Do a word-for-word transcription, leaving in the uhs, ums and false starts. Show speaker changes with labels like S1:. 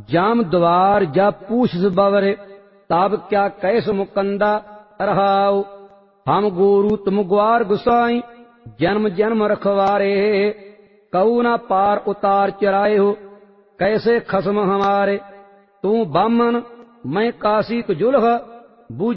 S1: जाम द्वार जा पूछ बवरे, तब क्या कैस मुकंदा रहाओ। हम गुरु तुम ग्वार गुसाई, जन्म जन्म रखवारे। कऊ न पार उतार चराए हो, कैसे खसम हमारे। तू बामन मैं काशी जुलह,